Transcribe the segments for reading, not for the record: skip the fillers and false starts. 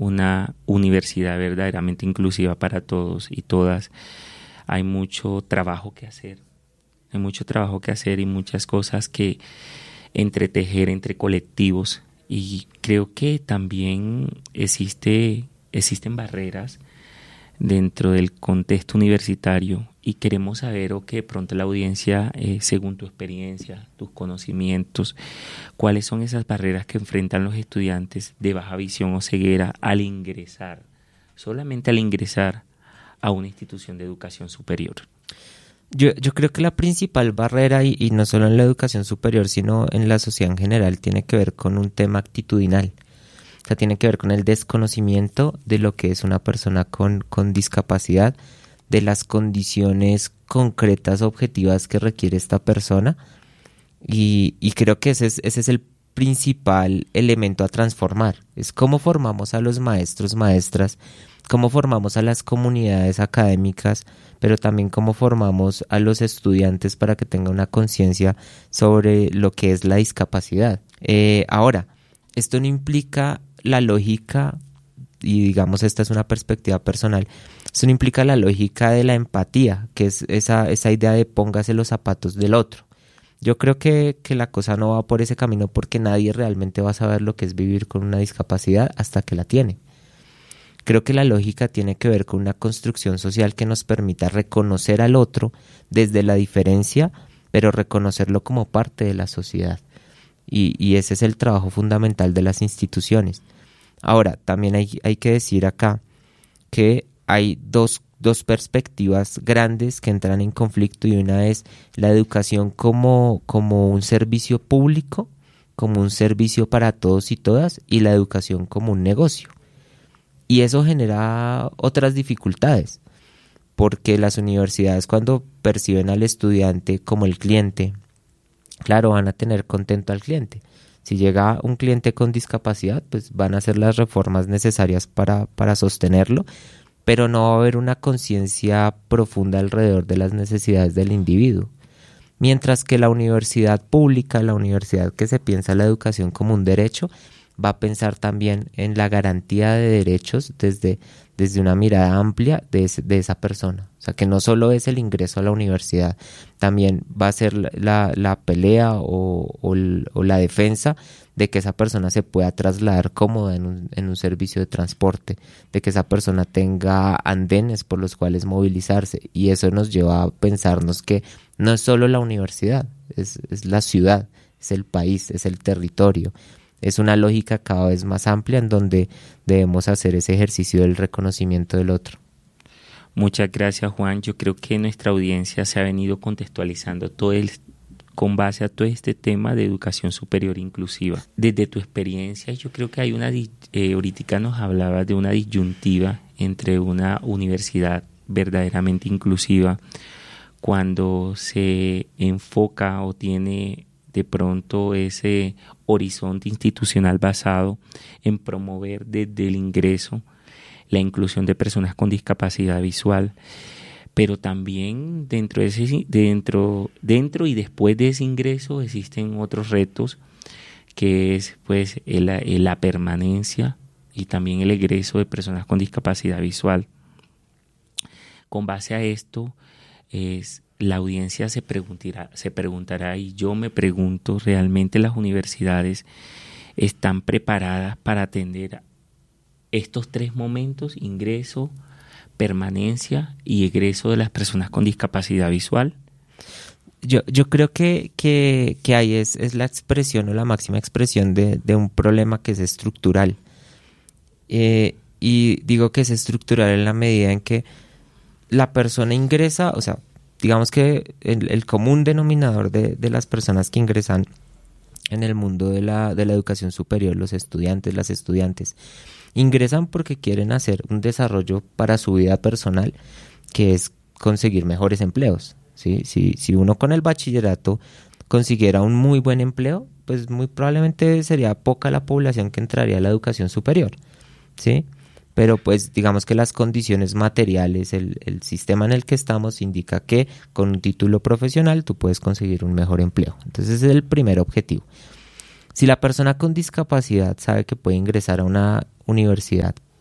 una universidad verdaderamente inclusiva para todos y todas, hay mucho trabajo que hacer. Hay mucho trabajo que hacer y muchas cosas que entretejer entre colectivos. Y creo que también existen barreras dentro del contexto universitario y queremos saber o que de pronto la audiencia, según tu experiencia, tus conocimientos, cuáles son esas barreras que enfrentan los estudiantes de baja visión o ceguera solamente al ingresar a una institución de educación superior. Yo creo que la principal barrera, y no solo en la educación superior, sino en la sociedad en general, tiene que ver con un tema actitudinal. O sea, tiene que ver con el desconocimiento de lo que es una persona con discapacidad, de las condiciones concretas, objetivas que requiere esta persona. Y creo que ese es el principal elemento a transformar. Es cómo formamos a los maestros, maestras, cómo formamos a las comunidades académicas, pero también cómo formamos a los estudiantes para que tengan una conciencia sobre lo que es la discapacidad. Ahora, esto no implica la lógica, y digamos esta es una perspectiva personal, esto no implica la lógica de la empatía, que es esa idea de póngase los zapatos del otro. Yo creo que la cosa no va por ese camino porque nadie realmente va a saber lo que es vivir con una discapacidad hasta que la tiene. Creo que la lógica tiene que ver con una construcción social que nos permita reconocer al otro desde la diferencia, pero reconocerlo como parte de la sociedad. Y ese es el trabajo fundamental de las instituciones. Ahora, también hay que decir acá que hay dos perspectivas grandes que entran en conflicto, y una es la educación como un servicio público, como un servicio para todos y todas, y la educación como un negocio. Y eso genera otras dificultades, porque las universidades, cuando perciben al estudiante como el cliente, claro, van a tener contento al cliente. Si llega un cliente con discapacidad, pues van a hacer las reformas necesarias para sostenerlo, pero no va a haber una conciencia profunda alrededor de las necesidades del individuo. Mientras que la universidad pública, la universidad que se piensa la educación como un derecho, va a pensar también en la garantía de derechos desde una mirada amplia de esa persona. O sea, que no solo es el ingreso a la universidad, también va a ser la pelea o la defensa de que esa persona se pueda trasladar cómoda en un servicio de transporte, de que esa persona tenga andenes por los cuales movilizarse. Y eso nos lleva a pensarnos que no es solo la universidad, es la ciudad, es el país, es el territorio. Es una lógica cada vez más amplia en donde debemos hacer ese ejercicio del reconocimiento del otro. Muchas gracias, Juan. Yo creo que nuestra audiencia se ha venido contextualizando con base a todo este tema de educación superior inclusiva. Desde tu experiencia, yo creo que hay ahorita nos hablabas de una disyuntiva entre una universidad verdaderamente inclusiva cuando se enfoca o tiene de pronto ese horizonte institucional basado en promover desde el ingreso la inclusión de personas con discapacidad visual, pero también dentro y después de ese ingreso existen otros retos, que es pues la permanencia y también el egreso de personas con discapacidad visual. Con base a esto, la audiencia se preguntará, y yo me pregunto, ¿realmente las universidades están preparadas para atender estos tres momentos: ingreso, permanencia y egreso de las personas con discapacidad visual? Yo creo que ahí es la expresión o la máxima expresión de un problema que es estructural. Y digo que es estructural en la medida en que la persona ingresa, o sea, digamos que el común denominador de las personas que ingresan en el mundo de la educación superior, los estudiantes, las estudiantes, ingresan porque quieren hacer un desarrollo para su vida personal, que es conseguir mejores empleos, ¿sí? Si uno con el bachillerato consiguiera un muy buen empleo, pues muy probablemente sería poca la población que entraría a la educación superior, ¿sí? Pero pues digamos que las condiciones materiales, el sistema en el que estamos indica que con un título profesional tú puedes conseguir un mejor empleo. Entonces ese es el primer objetivo. Si la persona con discapacidad sabe que puede ingresar a una universidad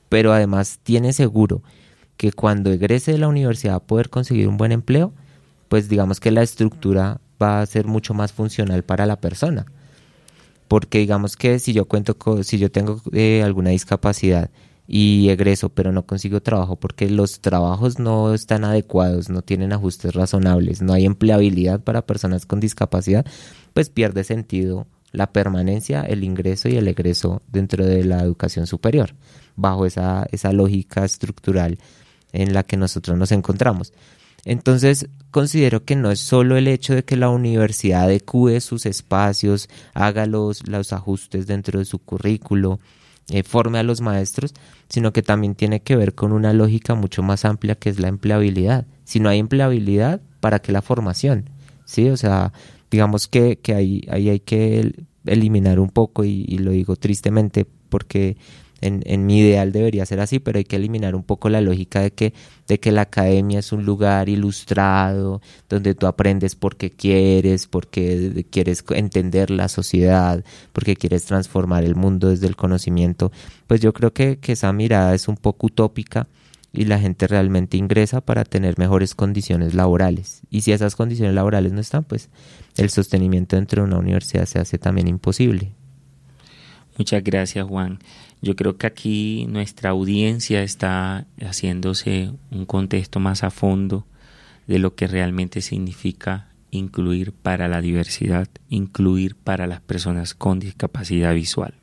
pero además tiene seguro que cuando egrese de la universidad va a poder conseguir un buen empleo, pues digamos que la estructura va a ser mucho más funcional para la persona. Porque digamos que si yo si yo tengo alguna discapacidad y egreso, pero no consigo trabajo porque los trabajos no están adecuados, no tienen ajustes razonables, no hay empleabilidad para personas con discapacidad, pues pierde sentido la permanencia, el ingreso y el egreso dentro de la educación superior, bajo esa lógica estructural en la que nosotros nos encontramos. Entonces, considero que no es solo el hecho de que la universidad adecúe sus espacios, haga los ajustes dentro de su currículo, forme a los maestros, sino que también tiene que ver con una lógica mucho más amplia que es la empleabilidad. Si no hay empleabilidad, ¿para qué la formación? ¿Sí? O sea, digamos que ahí hay que eliminar un poco, y lo digo tristemente porque en mi ideal debería ser así, pero hay que eliminar un poco la lógica de que la academia es un lugar ilustrado, donde tú aprendes porque quieres entender la sociedad, porque quieres transformar el mundo desde el conocimiento. Pues yo creo que esa mirada es un poco utópica y la gente realmente ingresa para tener mejores condiciones laborales. Y si esas condiciones laborales no están, pues el sostenimiento dentro de una universidad se hace también imposible. Muchas gracias, Juan. Yo creo que aquí nuestra audiencia está haciéndose un contexto más a fondo de lo que realmente significa incluir para la diversidad, incluir para las personas con discapacidad visual.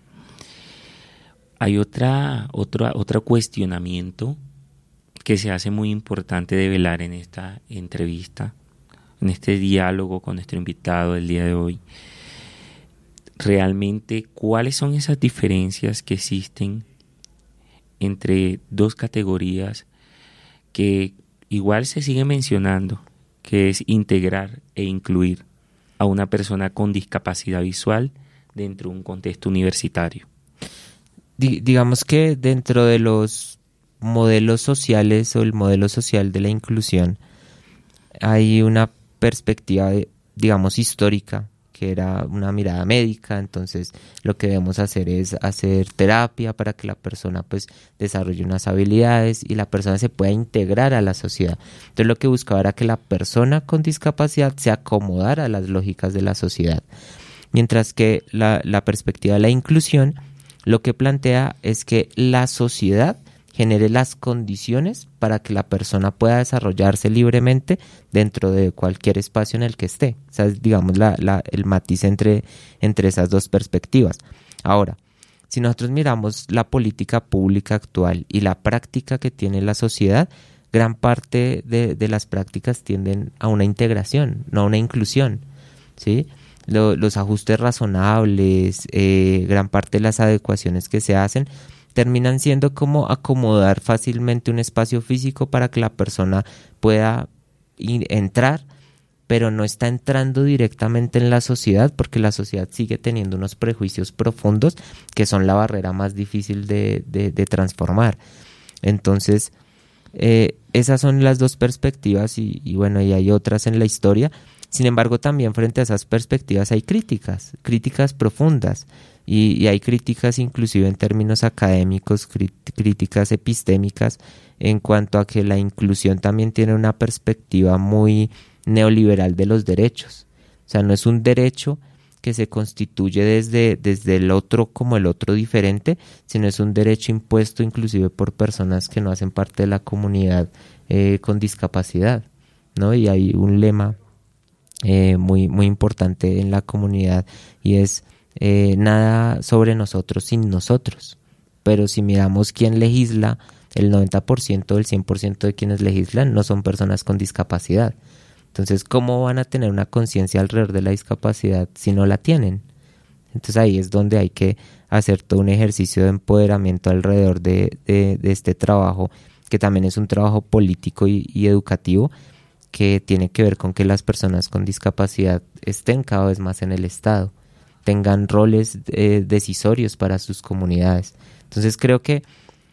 Hay otro cuestionamiento que se hace muy importante de velar en esta entrevista, en este diálogo con nuestro invitado del día de hoy. Realmente, ¿cuáles son esas diferencias que existen entre dos categorías que igual se sigue mencionando, que es integrar e incluir a una persona con discapacidad visual dentro de un contexto universitario? Digamos que dentro de los modelos sociales o el modelo social de la inclusión hay una perspectiva, digamos, histórica, que era una mirada médica. Entonces lo que debemos hacer es hacer terapia para que la persona pues desarrolle unas habilidades y la persona se pueda integrar a la sociedad. Entonces lo que buscaba era que la persona con discapacidad se acomodara a las lógicas de la sociedad, mientras que la perspectiva de la inclusión lo que plantea es que la sociedad genere las condiciones para que la persona pueda desarrollarse libremente dentro de cualquier espacio en el que esté. O sea, es, digamos, el matiz entre esas dos perspectivas. Ahora, si nosotros miramos la política pública actual y la práctica que tiene la sociedad, gran parte de las prácticas tienden a una integración, no a una inclusión, ¿sí? Los ajustes razonables, gran parte de las adecuaciones que se hacen, terminan siendo como acomodar fácilmente un espacio físico para que la persona pueda entrar, pero no está entrando directamente en la sociedad, porque la sociedad sigue teniendo unos prejuicios profundos que son la barrera más difícil de transformar. Entonces, esas son las dos perspectivas y bueno, y hay otras en la historia. Sin embargo, también frente a esas perspectivas hay críticas profundas. Y hay críticas inclusive en términos académicos, críticas epistémicas, en cuanto a que la inclusión también tiene una perspectiva muy neoliberal de los derechos. O sea, no es un derecho que se constituye desde el otro como el otro diferente, sino es un derecho impuesto inclusive por personas que no hacen parte de la comunidad con discapacidad, ¿no? Y hay un lema muy, muy importante en la comunidad, y es nada sobre nosotros sin nosotros. Pero si miramos quién legisla, el 90% del 100% de quienes legislan no son personas con discapacidad. Entonces, ¿cómo van a tener una conciencia alrededor de la discapacidad si no la tienen? Entonces ahí es donde hay que hacer todo un ejercicio de empoderamiento alrededor de este trabajo, que también es un trabajo político y educativo, que tiene que ver con que las personas con discapacidad estén cada vez más en el Estado, tengan roles decisorios para sus comunidades. Entonces creo que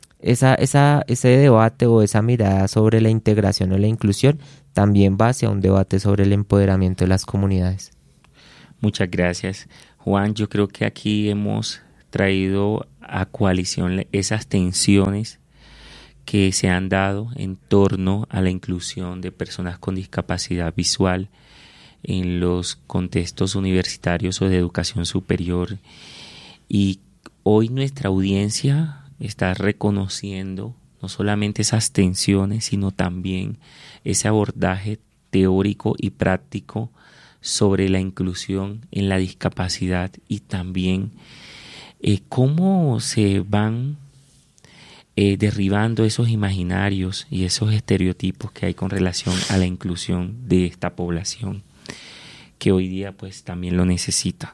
ese debate o esa mirada sobre la integración o la inclusión también va hacia un debate sobre el empoderamiento de las comunidades. Muchas gracias, Juan. Yo creo que aquí hemos traído a coalición esas tensiones que se han dado en torno a la inclusión de personas con discapacidad visual en los contextos universitarios o de educación superior. Y hoy nuestra audiencia está reconociendo no solamente esas tensiones, sino también ese abordaje teórico y práctico sobre la inclusión en la discapacidad y también cómo se van derribando esos imaginarios y esos estereotipos que hay con relación a la inclusión de esta población que hoy día pues también lo necesita.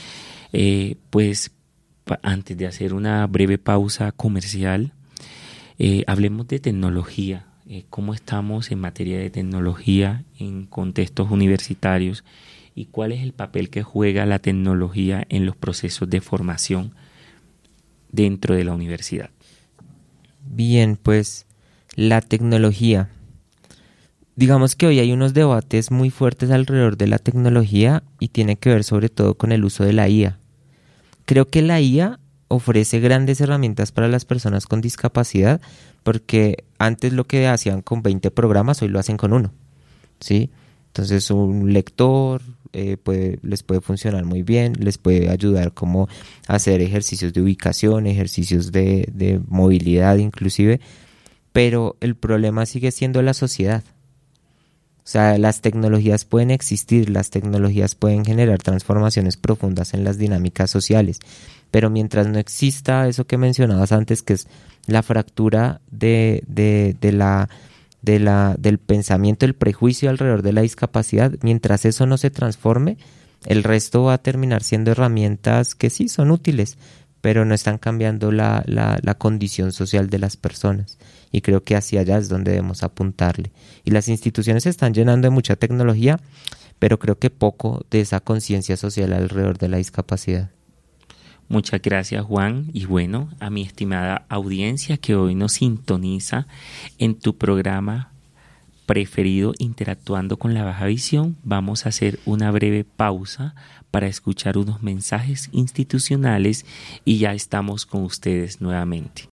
Pues antes de hacer una breve pausa comercial, hablemos de tecnología, cómo estamos en materia de tecnología en contextos universitarios y cuál es el papel que juega la tecnología en los procesos de formación dentro de la universidad. Bien, pues la tecnología. Digamos que hoy hay unos debates muy fuertes alrededor de la tecnología y tiene que ver sobre todo con el uso de la IA. Creo que la IA ofrece grandes herramientas para las personas con discapacidad porque antes lo que hacían con 20 programas hoy lo hacen con uno, ¿sí? Entonces un lector les puede funcionar muy bien, les puede ayudar como a hacer ejercicios de ubicación, ejercicios de movilidad inclusive, pero el problema sigue siendo la sociedad. O sea, las tecnologías pueden existir, las tecnologías pueden generar transformaciones profundas en las dinámicas sociales, pero mientras no exista eso que mencionabas antes, que es la fractura del pensamiento, el prejuicio alrededor de la discapacidad, mientras eso no se transforme, el resto va a terminar siendo herramientas que sí son útiles, pero no están cambiando la condición social de las personas. Y creo que hacia allá es donde debemos apuntarle. Y las instituciones se están llenando de mucha tecnología, pero creo que poco de esa conciencia social alrededor de la discapacidad. Muchas gracias, Juan, y bueno, a mi estimada audiencia que hoy nos sintoniza en tu programa preferido Interactuando con la Baja Visión, vamos a hacer una breve pausa para escuchar unos mensajes institucionales y ya estamos con ustedes nuevamente.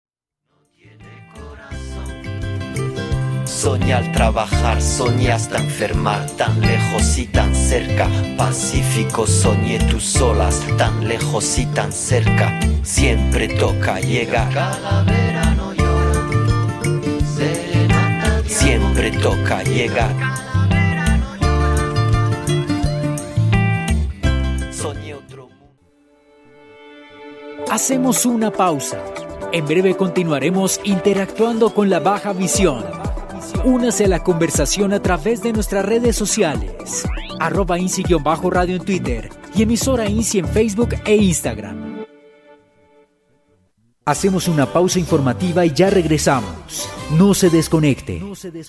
Soñé al trabajar, soñé hasta enfermar, tan lejos y tan cerca. Pacífico, soñé tus solas, tan lejos y tan cerca. Siempre toca llegar. Cada verano llora, serenata. Siempre toca llegar. Cada verano llora. Soñé otro mundo. Hacemos una pausa. En breve continuaremos interactuando con la Baja Visión. Únase a la conversación a través de nuestras redes sociales, @INSI_radio en Twitter y emisora INSI en Facebook e Instagram. Hacemos una pausa informativa y ya regresamos. No se desconecte.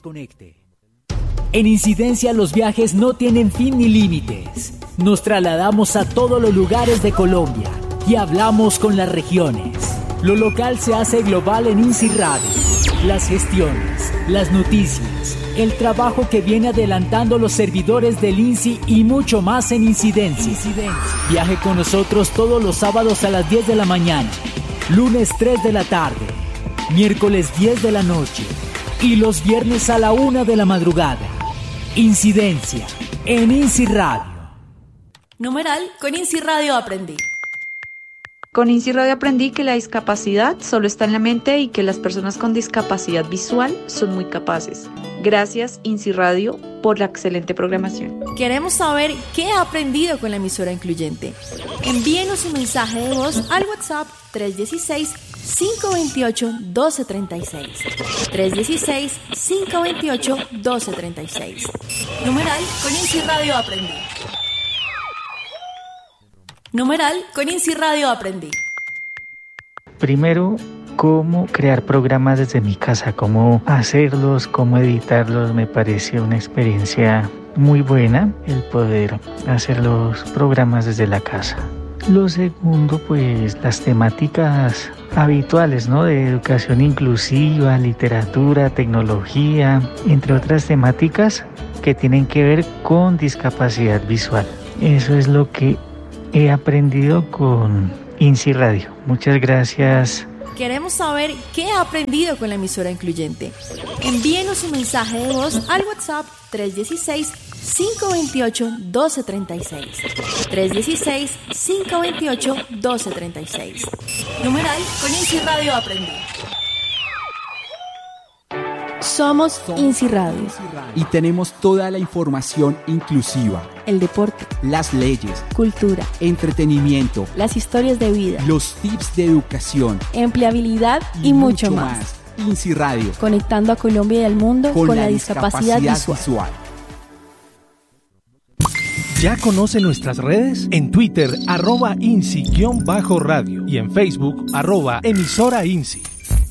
En Incidencia los viajes no tienen fin ni límites. Nos trasladamos a todos los lugares de Colombia y hablamos con las regiones. Lo local se hace global en INSI Radio. Las gestiones, las noticias, el trabajo que viene adelantando los servidores del INSI y mucho más en Incidencia. Viaje con nosotros todos los sábados a las 10 de la mañana, lunes 3 de la tarde, miércoles 10 de la noche y los viernes a la 1 de la madrugada. Incidencia en INSI Radio. Numeral, con INSI Radio aprendí. Con INSI Radio aprendí que la discapacidad solo está en la mente y que las personas con discapacidad visual son muy capaces. Gracias, INSI Radio, por la excelente programación. Queremos saber qué ha aprendido con la emisora incluyente. Envíenos un mensaje de voz al WhatsApp 316-528-1236. 316-528-1236. Numeral, con INSI Radio aprendí. Numeral, con INSI Radio aprendí. Primero, cómo crear programas desde mi casa, cómo hacerlos, cómo editarlos. Me pareció una experiencia muy buena el poder hacer los programas desde la casa. Lo segundo, pues las temáticas habituales, ¿no? De educación inclusiva, literatura, tecnología, entre otras temáticas que tienen que ver con discapacidad visual. Eso es lo que he aprendido con INSI Radio. Muchas gracias. Queremos saber qué ha aprendido con la emisora incluyente. Envíenos un mensaje de voz al WhatsApp 316-528-1236. 316-528-1236. Numeral con INSI Radio aprendí. Somos INSI Radio. Y tenemos toda la información inclusiva. El deporte, las leyes, cultura, entretenimiento, las historias de vida, los tips de educación, empleabilidad y mucho más. INSI Radio. Conectando a Colombia y al mundo con la discapacidad visual. ¿Ya conoce nuestras redes? En Twitter, @INSI_radio y en Facebook, @emisora INSI.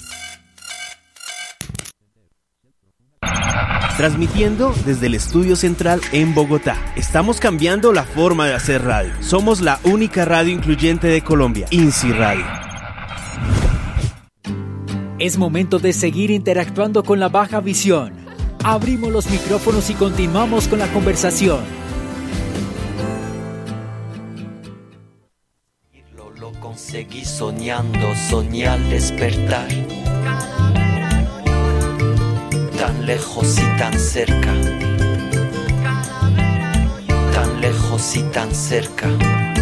Transmitiendo desde el estudio central en Bogotá. Estamos cambiando la forma de hacer radio. Somos la única radio incluyente de Colombia, INSI Radio. Es momento de seguir interactuando con la baja visión. Abrimos los micrófonos y continuamos con la conversación. Lo conseguí soñando, soñé al despertar. Tan lejos y tan cerca, tan lejos y tan cerca.